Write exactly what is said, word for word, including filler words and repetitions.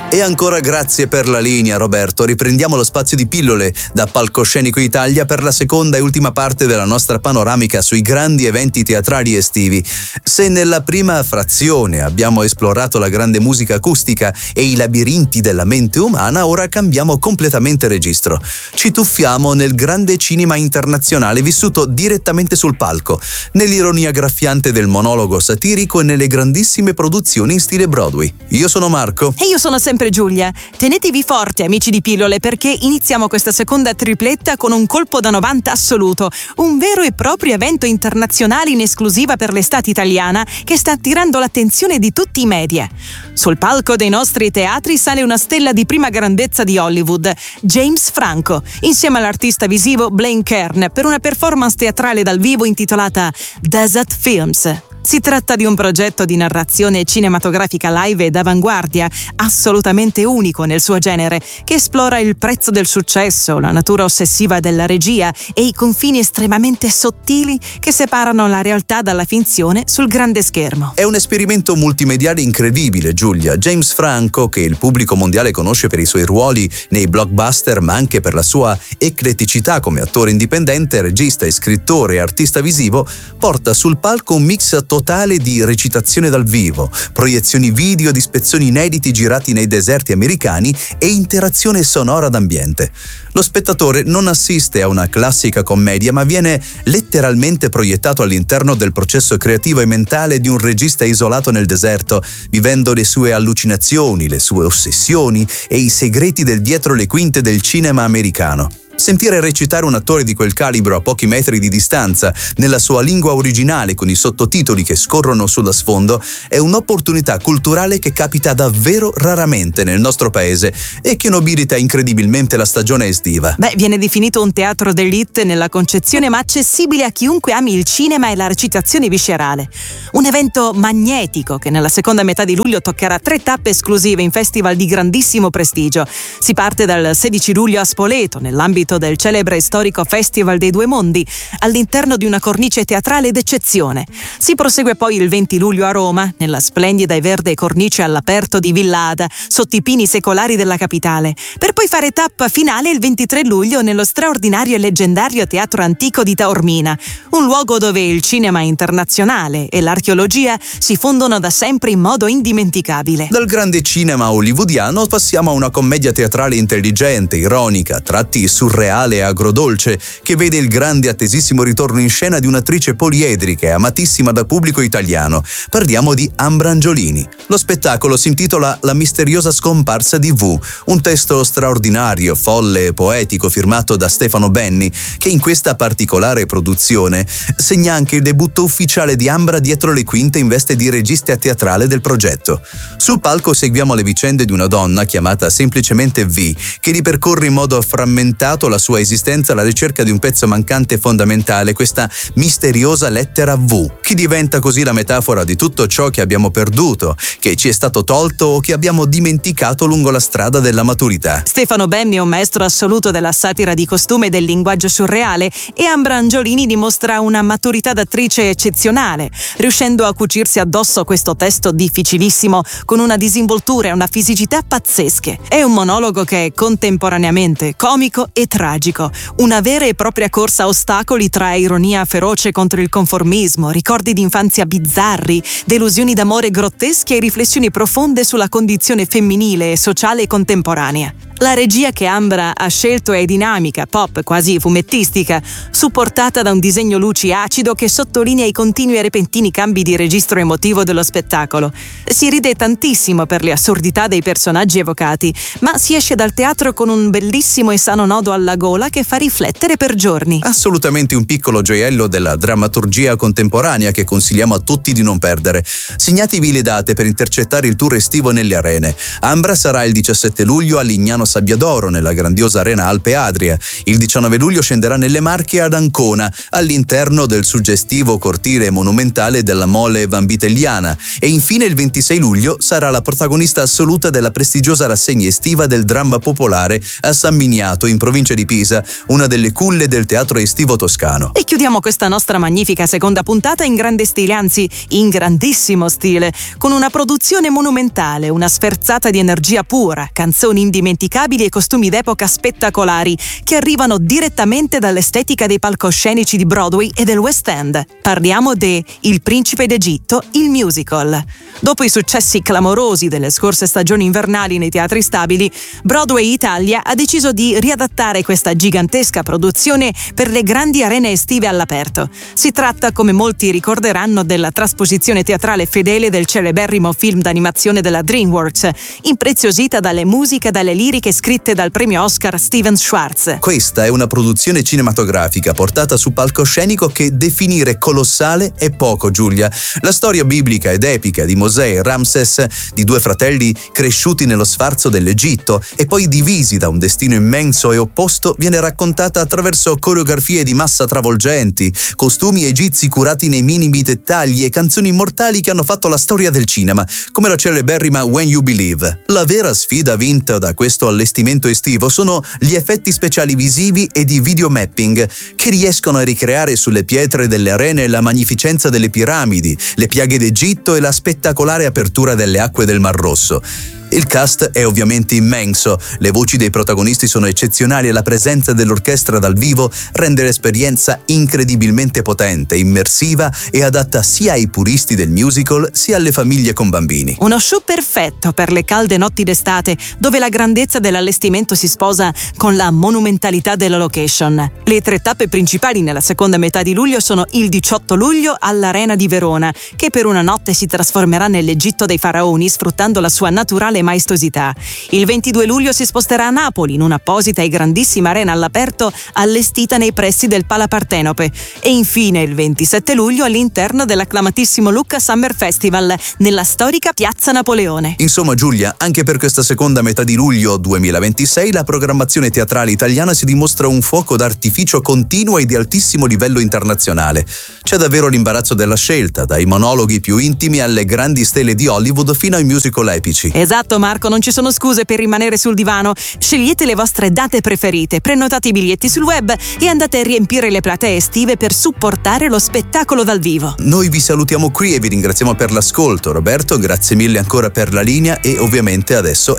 E ancora grazie per la linea, Roberto. Riprendiamo lo spazio di pillole da Palcoscenico Italia per la seconda e ultima parte della nostra panoramica sui grandi eventi teatrali estivi. Se nella prima frazione abbiamo esplorato la grande musica acustica e i labirinti della mente umana, ora cambiamo completamente registro. Ci tuffiamo nel grande cinema internazionale vissuto direttamente sul palco, nell'ironia graffiante del monologo satirico e nelle grandissime produzioni in stile Broadway. Io sono Marco. E io sono sempre Giulia. Tenetevi forti, amici di pillole, perché iniziamo questa seconda tripletta con un colpo da novanta assoluto, un vero e proprio evento internazionale in esclusiva per l'estate italiana che sta attirando l'attenzione di tutti i media. Sul palco dei nostri teatri sale una stella di prima grandezza di Hollywood, James Franco, insieme all'artista visivo Blaine Kern, per una performance teatrale dal vivo intitolata Desert Films. Si tratta di un progetto di narrazione cinematografica live e d'avanguardia, assolutamente unico nel suo genere, che esplora il prezzo del successo, la natura ossessiva della regia e i confini estremamente sottili che separano la realtà dalla finzione sul grande schermo. È un esperimento multimediale incredibile, Giulia. James Franco, che il pubblico mondiale conosce per i suoi ruoli nei blockbuster, ma anche per la sua ecletticità come attore indipendente, regista e scrittore e artista visivo, porta sul palco un mix totale di recitazione dal vivo, proiezioni video di spezzoni inediti girati nei deserti americani e interazione sonora d'ambiente. Lo spettatore non assiste a una classica commedia, ma viene letteralmente proiettato all'interno del processo creativo e mentale di un regista isolato nel deserto, vivendo le sue allucinazioni, le sue ossessioni e i segreti del dietro le quinte del cinema americano. Sentire recitare un attore di quel calibro a pochi metri di distanza, nella sua lingua originale con i sottotitoli che scorrono sullo sfondo, è un'opportunità culturale che capita davvero raramente nel nostro paese e che nobilita incredibilmente la stagione estiva. Beh, viene definito un teatro d'élite nella concezione, ma accessibile a chiunque ami il cinema e la recitazione viscerale. Un evento magnetico che nella seconda metà di luglio toccherà tre tappe esclusive in festival di grandissimo prestigio. Si parte dal sedici luglio a Spoleto, nell'ambito del celebre e storico Festival dei Due Mondi, all'interno di una cornice teatrale d'eccezione. Si prosegue poi il venti luglio a Roma, nella splendida e verde cornice all'aperto di Villa Ada, sotto i pini secolari della capitale, per poi fare tappa finale il ventitré luglio nello straordinario e leggendario Teatro Antico di Taormina, un luogo dove il cinema internazionale e l'archeologia si fondono da sempre in modo indimenticabile. Dal grande cinema hollywoodiano passiamo a una commedia teatrale intelligente, ironica, a tratti surreale e agrodolce, che vede il grande attesissimo ritorno in scena di un'attrice poliedrica e amatissima dal pubblico italiano. Parliamo di Ambra Angiolini. Lo spettacolo si intitola La misteriosa scomparsa di V, un testo straordinario, folle e poetico firmato da Stefano Benni, che in questa particolare produzione segna anche il debutto ufficiale di Ambra dietro le quinte in veste di regista teatrale del progetto. Sul palco seguiamo le vicende di una donna chiamata semplicemente V, che ripercorre in modo frammentato la sua esistenza alla ricerca di un pezzo mancante fondamentale, questa misteriosa lettera V, che diventa così la metafora di tutto ciò che abbiamo perduto, che ci è stato tolto o che abbiamo dimenticato lungo la strada della maturità. Stefano Benni è un maestro assoluto della satira di costume e del linguaggio surreale, e Ambra Angiolini dimostra una maturità d'attrice eccezionale, riuscendo a cucirsi addosso questo testo difficilissimo con una disinvoltura e una fisicità pazzesche. È un monologo che è contemporaneamente comico e tragico, una vera e propria corsa a ostacoli tra ironia feroce contro il conformismo, ricordi di infanzia bizzarri, delusioni d'amore grottesche e riflessioni profonde sulla condizione femminile e sociale contemporanea. La regia che Ambra ha scelto è dinamica, pop, quasi fumettistica, supportata da un disegno luci acido che sottolinea i continui e repentini cambi di registro emotivo dello spettacolo. Si ride tantissimo per le assurdità dei personaggi evocati, ma si esce dal teatro con un bellissimo e sano nodo alla gola che fa riflettere per giorni. Assolutamente un piccolo gioiello della drammaturgia contemporanea che consigliamo a tutti di non perdere. Segnatevi le date per intercettare il tour estivo nelle arene. Ambra sarà il diciassette luglio a Lignano Sabbiadoro nella grandiosa arena Alpe Adria. Il diciannove luglio scenderà nelle Marche ad Ancona, all'interno del suggestivo cortile monumentale della Mole Vanvitelliana, e infine il ventisei luglio sarà la protagonista assoluta della prestigiosa rassegna estiva del dramma popolare a San Miniato, in provincia di Pisa, una delle culle del teatro estivo toscano. E chiudiamo questa nostra magnifica seconda puntata in grande stile, anzi in grandissimo stile, con una produzione monumentale, una sferzata di energia pura, canzoni indimenticabili e costumi d'epoca spettacolari che arrivano direttamente dall'estetica dei palcoscenici di Broadway e del West End. Parliamo de Il Principe d'Egitto, il musical. Dopo i successi clamorosi delle scorse stagioni invernali nei teatri stabili, Broadway Italia ha deciso di riadattare questa gigantesca produzione per le grandi arene estive all'aperto. Si tratta, come molti ricorderanno, della trasposizione teatrale fedele del celeberrimo film d'animazione della DreamWorks, impreziosita dalle musiche e dalle liriche scritte dal premio Oscar Steven Schwartz. Questa è una produzione cinematografica portata su palcoscenico che definire colossale è poco, Giulia. La storia biblica ed epica di Mosè e Ramses, di due fratelli cresciuti nello sfarzo dell'Egitto e poi divisi da un destino immenso e opposto, viene raccontata attraverso coreografie di massa travolgenti, costumi egizi curati nei minimi dettagli e canzoni immortali che hanno fatto la storia del cinema, come la celeberrima When You Believe. La vera sfida vinta da questo allestimento estivo sono gli effetti speciali visivi e di videomapping che riescono a ricreare sulle pietre delle arene la magnificenza delle piramidi, le piaghe d'Egitto e la spettacolare apertura delle acque del Mar Rosso. Il cast è ovviamente immenso, le voci dei protagonisti sono eccezionali e la presenza dell'orchestra dal vivo rende l'esperienza incredibilmente potente, immersiva e adatta sia ai puristi del musical sia alle famiglie con bambini. Uno show perfetto per le calde notti d'estate, dove la grandezza dell'allestimento si sposa con la monumentalità della location. Le tre tappe principali nella seconda metà di luglio sono il diciotto luglio all'Arena di Verona, che per una notte si trasformerà nell'Egitto dei faraoni sfruttando la sua naturale maestosità. Il ventidue luglio si sposterà a Napoli in un'apposita e grandissima arena all'aperto allestita nei pressi del Pala Partenope, e infine il ventisette luglio all'interno dell'acclamatissimo Lucca Summer Festival nella storica Piazza Napoleone. Insomma, Giulia, anche per questa seconda metà di luglio duemilaventisei la programmazione teatrale italiana si dimostra un fuoco d'artificio continuo e di altissimo livello internazionale. C'è davvero l'imbarazzo della scelta, dai monologhi più intimi alle grandi stelle di Hollywood fino ai musical epici. Esatto Marco, non ci sono scuse per rimanere sul divano. Scegliete le vostre date preferite, prenotate i biglietti sul web e andate a riempire le platee estive per supportare lo spettacolo dal vivo. Noi vi salutiamo qui e vi ringraziamo per l'ascolto. Roberto, grazie mille ancora per la linea e ovviamente adesso